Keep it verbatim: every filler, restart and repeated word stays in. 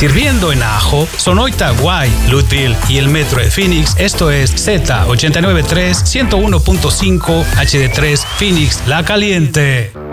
sirviendo en Ajo, Sonoita, Guay, Lutville y el Metro de Phoenix. Esto es Z ochenta y nueve punto tres, ciento uno punto cinco H D tres Phoenix, La Caliente.